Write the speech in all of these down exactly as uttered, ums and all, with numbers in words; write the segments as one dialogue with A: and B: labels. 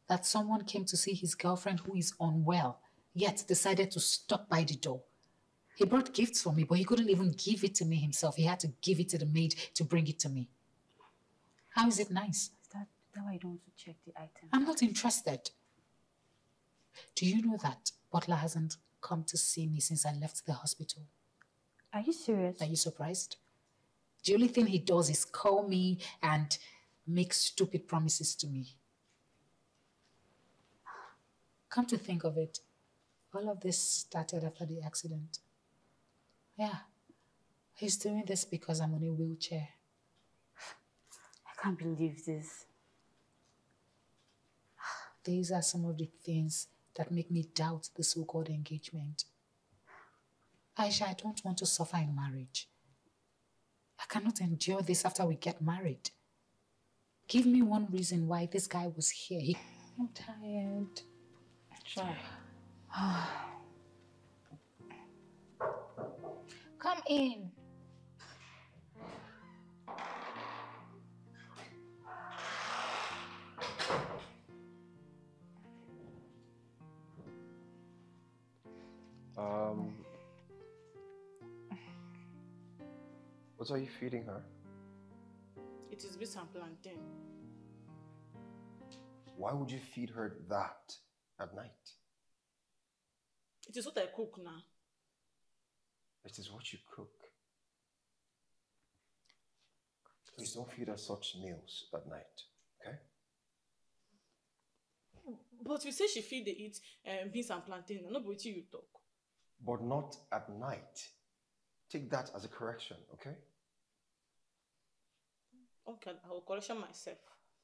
A: that someone came to see his girlfriend who is unwell, yet decided to stop by the door. He brought gifts for me, but he couldn't even give it to me himself. He had to give it to the maid to bring it to me. How is it nice?
B: Is that, is that why you don't want to check the item?
A: I'm not interested. Do you know that Butler hasn't come to see me since I left the hospital?
B: Are you serious?
A: Are you surprised? The only thing he does is call me and make stupid promises to me. Come to think of it, all of this started after the accident. Yeah, he's doing this because I'm on a wheelchair.
B: I can't believe this.
A: These are some of the things that make me doubt the so-called engagement. Aisha, I don't want to suffer in marriage. I cannot endure this after we get married. Give me one reason why this guy was here. He... I'm tired.
B: Try.
A: Come in.
C: Um, what are you feeding her?
D: It is beans and plantain.
C: Why would you feed her that at night?
D: It is what I cook now.
C: It is what you cook. Please don't feed her such meals at night, okay?
D: But you say she feed they eat um, beans and plantain. No, but you talk.
C: But not at night. Take that as a correction, okay?
D: Okay, I will correction myself.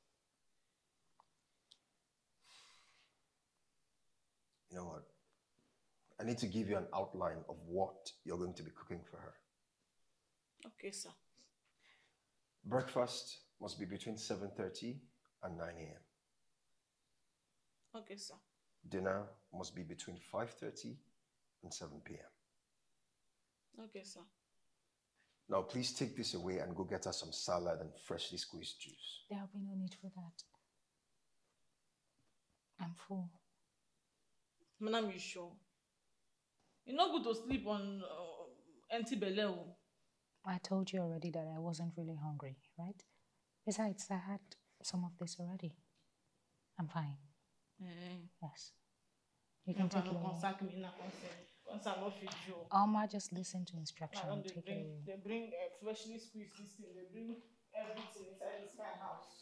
C: You know what? I need to give you an outline of what you're going to be cooking for her.
D: Okay, sir.
C: Breakfast must be between seven thirty and nine a m
D: Okay, sir.
C: Dinner must be between five thirty and seven p m
D: Okay, sir.
C: Now, please take this away and go get her some salad and freshly squeezed juice.
A: There'll be no need for that. I'm full.
D: Madam, you sure? You're not good to sleep on uh, empty belly.
A: I told you already that I wasn't really hungry, right? Besides, I had some of this already. I'm fine.
D: Eh.
A: Yes. You can take it away. Alma, just listen to instruction.
D: They
A: Take
D: bring,
A: it away.
D: they bring uh, freshly squeezed this thing. They bring everything inside this kind of house.